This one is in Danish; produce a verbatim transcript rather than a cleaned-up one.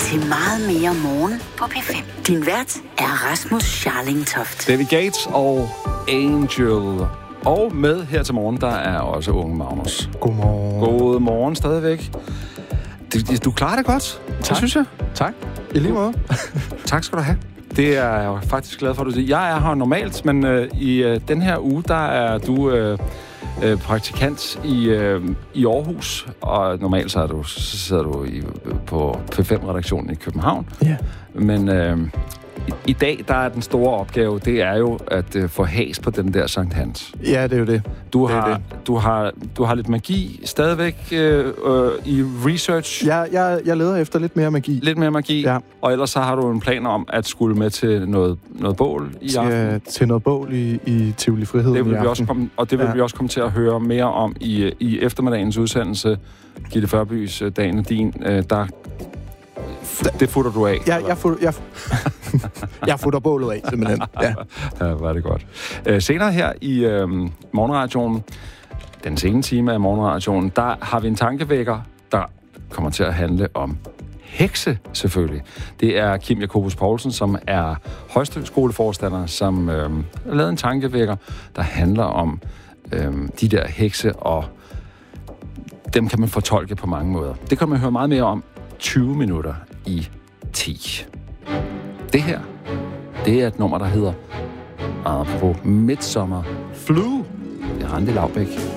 til meget mere morgen på P fem. Din vært er Rasmus Scharling-Toft. David Gates og Angel. Og med her til morgen, der er også unge Magnus. Godmorgen. God morgen stadigvæk. Du, du klarer det godt, tak. Det synes jeg. Tak. I lige måde. Tak skal du have. Det er jeg faktisk glad for, at du siger. Jeg er her normalt, men øh, i øh, den her uge, der er du øh, øh, praktikant i, øh, i Aarhus. Og normalt så, er du, så sidder du i, på P fem-redaktionen i København. Ja. Men øh, i, i dag, der er den store opgave, det er jo at øh, få has på den der Sankt Hans. Ja, det er jo det. Du det har, det. Du har, du har lidt magi stadigvæk øh, øh, i research. Ja, jeg, jeg leder efter lidt mere magi. Lidt mere magi. Ja. Og ellers så har du en plan om at skulle med til noget, noget bål i til, aften. Til noget bål i, i Tivoli Frihed. Det vil vi også komme, og det vil ja. vi også komme til at høre mere om i, i eftermiddagens udsendelse. Gitte Førbys Dagen og Din, øh, der... Det futter du af. Ja, jeg, fut, jeg, jeg futter bålet af, simpelthen. Ja, ja var det godt. Øh, senere her i øh, morgenradioen, den sene time af morgenradioen, der har vi en tankevækker, der kommer til at handle om hekse, selvfølgelig. Det er Kim Jacobus Poulsen, som er højskoleforstander, som øh, har lavet en tankevækker, der handler om øh, de der hekse, og dem kan man fortolke på mange måder. Det kan man høre meget mere om tyve minutter i ti. Det her, det er et nummer, der hedder apropos Midsommer Flu. Det er Randi Laubæk.